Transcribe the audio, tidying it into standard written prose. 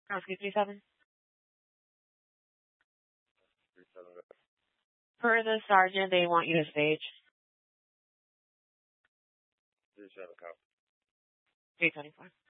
Kowski 37. 37. Per the sergeant, they want you to stage. 37, copy. 324.